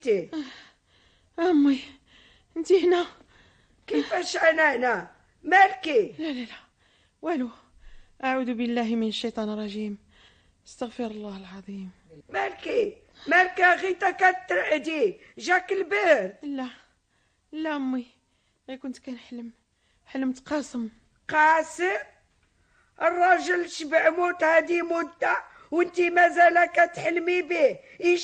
أمي أنت هنا؟ كيفاش أنا هنا؟ مالكي؟ لا لا لا والو. أعوذ بالله من الشيطان الرجيم. استغفر الله العظيم. مالكي أخيتا كترعدي؟ جاك البرد؟ لا لا أمي، غير كنت كنحلم، حلمت قاسم. قاسم؟ الراجل شبع موت هادي مدة وانتي مازال كتحلمي به.